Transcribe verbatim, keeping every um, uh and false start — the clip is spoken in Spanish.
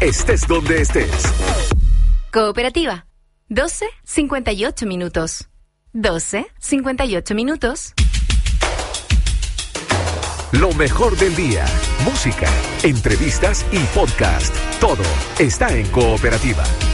estés donde estés. Cooperativa. doce cincuenta y ocho minutos. doce cincuenta y ocho minutos. Lo mejor del día, música, entrevistas y podcast. Todo está en Cooperativa.